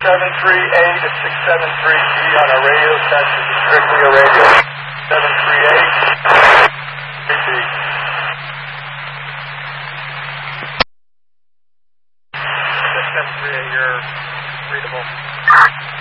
738 to 673G on our radio set. This is strictly a radio. 738 3B. 673, you're readable.